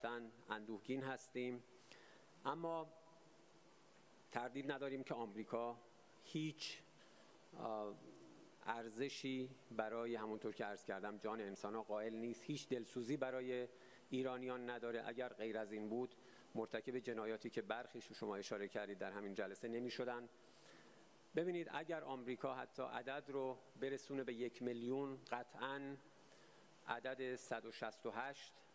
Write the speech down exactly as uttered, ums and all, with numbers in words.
اندوهگین هستیم، اما تردید نداریم که آمریکا هیچ ارزشی برای همونطور که عرض کردم جان انسان‌ها قائل نیست، هیچ دلسوزی برای ایرانیان نداره. اگر غیر از این بود مرتکب جنایاتی که برخیش رو شما اشاره کردید در همین جلسه نمی‌شدن. ببینید اگر آمریکا حتی عدد رو برسونه به یک میلیون، قطعاً عدد صد و شصت و هشت